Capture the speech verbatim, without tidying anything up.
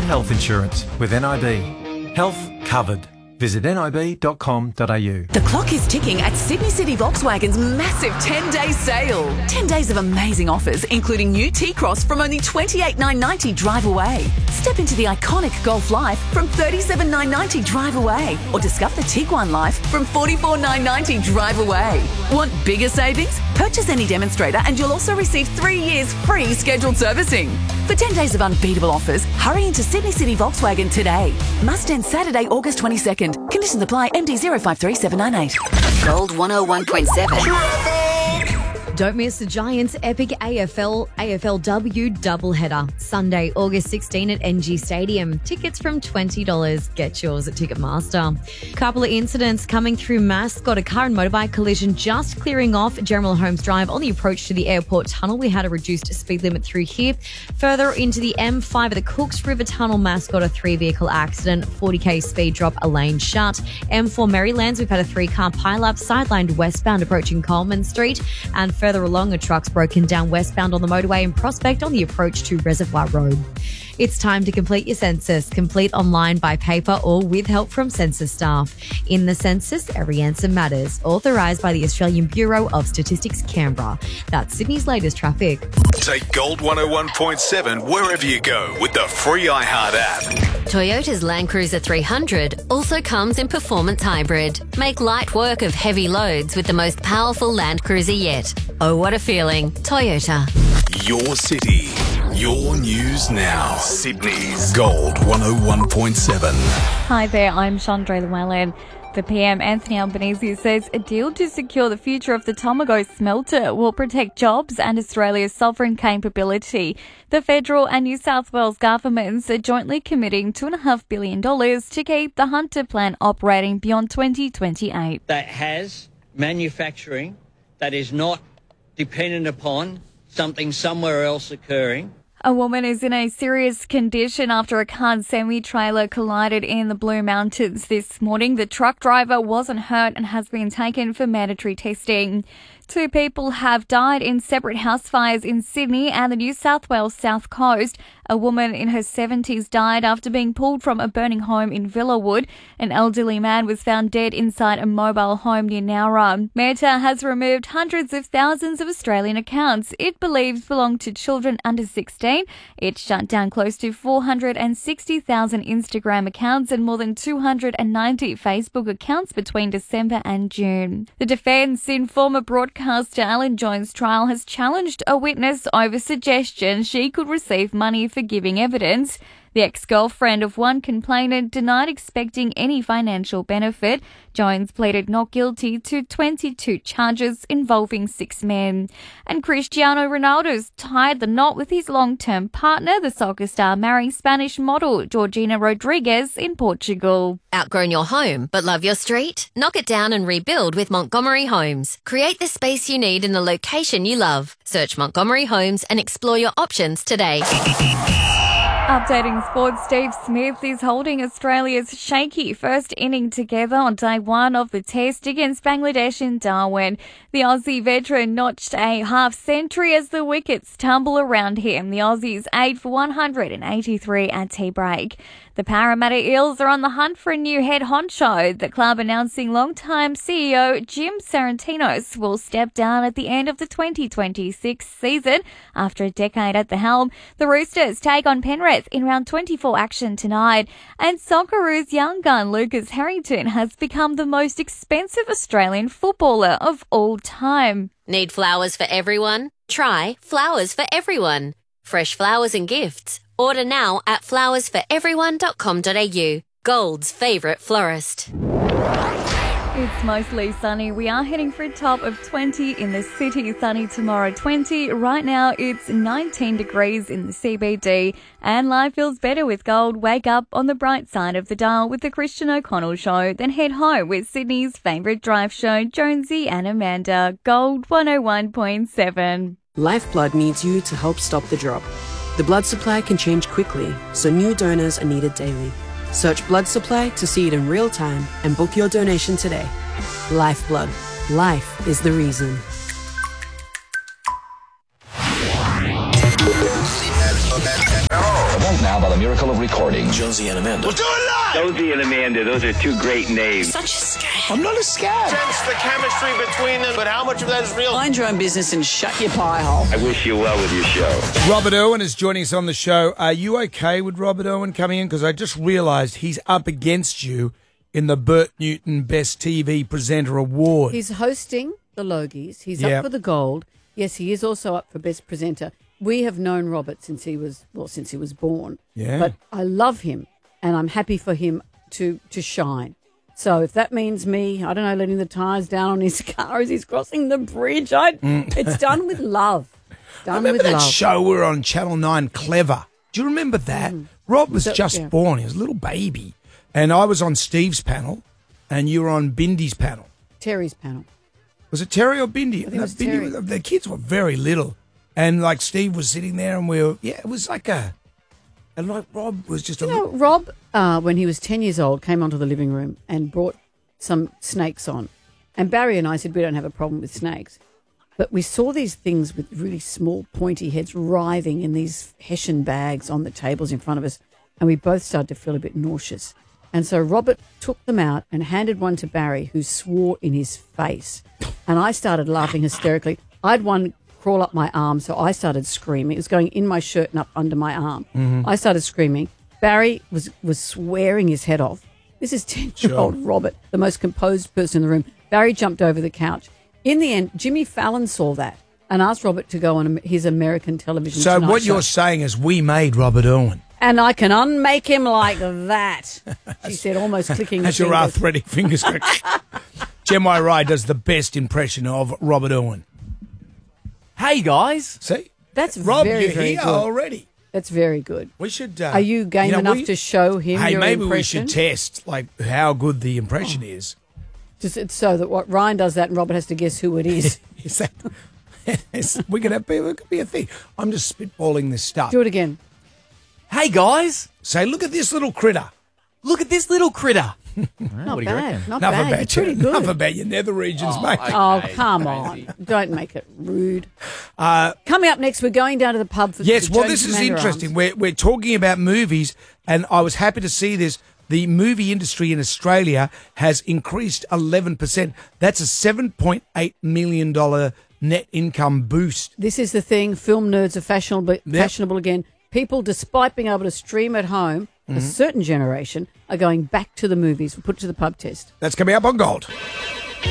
health insurance with N I B. Health covered. Visit N I B dot com dot A U. The clock is ticking at Sydney City Volkswagen's massive ten-day sale. ten days of amazing offers, including new T-Cross from only twenty-eight thousand nine hundred ninety drive away. Step into the iconic Golf Life from thirty-seven thousand nine hundred ninety drive away. Or discover the Tiguan Life from forty-four thousand nine hundred ninety drive away. Want bigger savings? Purchase any demonstrator and you'll also receive three years free scheduled servicing. For ten days of unbeatable offers, hurry into Sydney City Volkswagen today. Must end Saturday, August twenty-second. Conditions apply. M D zero five three seven nine eight. Gold one oh one point seven. Don't miss the Giants' epic A F L A F L W doubleheader. Sunday, August sixteenth at N G Stadium. Tickets from twenty dollars. Get yours at Ticketmaster. Couple of incidents coming through Mascot. A car and motorbike collision just clearing off General Holmes Drive on the approach to the airport tunnel. We had a reduced speed limit through here. Further into the M five at the Cooks River Tunnel, Mascot, a three-vehicle accident. forty k speed drop, a lane shut. M four Marylands, we've had a three-car pile-up, sidelined westbound approaching Coleman Street. And further along, a truck's broken down westbound on the motorway in Prospect on the approach to Reservoir Road. It's time to complete your census. Complete online, by paper, or with help from census staff. In the census, every answer matters. Authorised by the Australian Bureau of Statistics, Canberra. That's Sydney's latest traffic. Take Gold one oh one point seven wherever you go with the free iHeart app. Toyota's Land Cruiser three hundred also comes in performance hybrid. Make light work of heavy loads with the most powerful Land Cruiser yet. Oh, what a feeling. Toyota. Your city. Your news now. Sydney's Gold one oh one point seven. Hi there, I'm Chandra Llewellyn. The P M, Anthony Albanese, says a deal to secure the future of the Tomago smelter will protect jobs and Australia's sovereign capability. The federal and New South Wales governments are jointly committing two point five billion dollars to keep the Hunter plant operating beyond twenty twenty-eight. That has manufacturing that is not dependent upon something somewhere else occurring. A woman is in a serious condition after a car semi-trailer collided in the Blue Mountains this morning. The truck driver wasn't hurt and has been taken for mandatory testing. Two people have died in separate house fires in Sydney and the New South Wales South Coast. A woman in her seventies died after being pulled from a burning home in Villawood. An elderly man was found dead inside a mobile home near Nowra. Meta has removed hundreds of thousands of Australian accounts it believes belong to children under sixteen. It shut down close to four hundred sixty thousand Instagram accounts and more than two hundred ninety Facebook accounts between December and June. The defence in former broadcaster Alan Jones' trial has challenged a witness over suggestion she could receive money for giving evidence. The ex-girlfriend of one complainant denied expecting any financial benefit. Jones pleaded not guilty to twenty-two charges involving six men. And Cristiano Ronaldo's tied the knot with his long-term partner, the soccer star marrying Spanish model Georgina Rodriguez in Portugal. Outgrown your home but love your street? Knock it down and rebuild with Montgomery Homes. Create the space you need in the location you love. Search Montgomery Homes and explore your options today. Updating sports, Steve Smith is holding Australia's shaky first inning together on day one of the test against Bangladesh in Darwin. The Aussie veteran notched a half-century as the wickets tumble around him. The Aussies eight for one hundred eighty-three at tea break. The Parramatta Eels are on the hunt for a new head honcho. The club announcing long-time C E O Jim Sarantinos will step down at the end of the twenty twenty-six season. After a decade at the helm, the Roosters take on Penrith in round twenty-four action tonight. And Socceroos young gun Lucas Harrington has become the most expensive Australian footballer of all time. Need flowers for everyone? Try Flowers for Everyone. Fresh flowers and gifts. Order now at flowers for everyone dot com dot a u. Gold's favourite florist. It's mostly sunny. We are heading for a top of twenty in the city. Sunny tomorrow, twenty. Right now, it's nineteen degrees in the C B D. And life feels better with Gold. Wake up on the bright side of the dial with the Christian O'Connell Show. Then head home with Sydney's favourite drive show, Jonesy and Amanda. Gold one oh one point seven. Lifeblood needs you to help stop the drop. The blood supply can change quickly, so new donors are needed daily. Search blood supply to see it in real time and book your donation today. Lifeblood. Life is the reason. Right now, Now, by the miracle of recording, Jonesy and Amanda. We'll do it live! Jonesy and Amanda, those are two great names. Such a scam. I'm not a scab. Sense the chemistry between them, but how much of that is real? Mind your own business and shut your pie hole. I wish you well with your show. Robert Irwin is joining us on the show. Are you okay with Robert Irwin coming in? Because I just realised he's up against you in the Bert Newton Best T V Presenter Award. He's hosting the Logies. He's Yep. up for the gold. Yes, he is also up for Best Presenter. We have known Robert since he was well, since he was born. Yeah. But I love him, and I'm happy for him to to shine. So if that means me, I don't know, letting the tyres down on his car as he's crossing the bridge, I, Mm. it's done with love. Done I remember with that love. show we were on Channel nine, Clever. Do you remember that? Mm. Rob was So- just yeah. born. He was a little baby. And I was on Steve's panel, and you were on Bindy's panel. Terry's panel. Was it Terry or Bindy? I think it No, was Bindy Terry. was- the kids were very little. And, like, Steve was sitting there, and we were, yeah, it was like a, and, like, Rob was just a You know, Rob, uh, when he was ten years old, came onto the living room and brought some snakes on. And Barry and I said, we don't have a problem with snakes. But we saw these things with really small, pointy heads writhing in these Hessian bags on the tables in front of us. And we both started to feel a bit nauseous. And so Robert took them out and handed one to Barry, who swore in his face. And I started laughing hysterically. I had one crawl up my arm, so I started screaming. It was going in my shirt and up under my arm. Mhm. I started screaming. Barry was, was swearing his head off. This is ten-year-old Sure. Robert, the most composed person in the room. Barry jumped over the couch. In the end, Jimmy Fallon saw that and asked Robert to go on his American television So Tonight what Show. you're saying is we made Robert Irwin. And I can unmake him like that, she said, almost clicking her As your fingers. arthritic fingers go. Gemma Rai does the best impression of Robert Irwin. Hey, guys. See? That's Rob, very, you're very here good. already. That's very good. We should. Uh, Are you game know, enough we- to show him Hey, your maybe impression? we should test like how good the impression is. Just it's so that what Ryan does that and Robert has to guess who it is. Is that? Yes, we could have it could be a thing. I'm just spitballing this stuff. Do it again. Hey, guys. Say, look at this little critter. Look at this little critter. Not bad. Not Enough bad. about You're you. pretty good. Enough about your nether regions, mate. Oh, come on. Don't make it rude. Uh, Coming up next, we're going down to the pub for yes, the well, Jones this is Commander interesting. Arms. We're, we're talking about movies, and I was happy to see this. The movie industry in Australia has increased eleven percent. That's a seven point eight million dollars net income boost. This is the thing. Film nerds are fashionable, fashionable again. People, despite being able to stream at home, a Mhm. certain generation are going back to the movies. We'll put it to the pub test. That's coming up on Gold.